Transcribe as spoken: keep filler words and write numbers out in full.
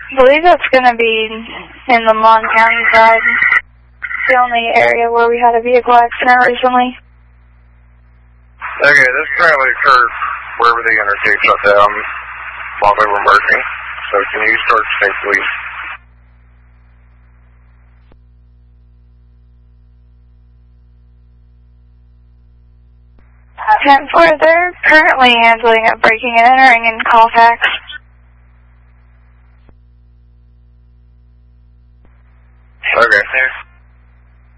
believe that's going to be in the Mon County side. It's the only area where we had a vehicle accident recently. Okay, this apparently occurred wherever the interstate shut down while they were working. So can you start state police? ten four, they're currently handling a breaking and entering in Colfax. Okay.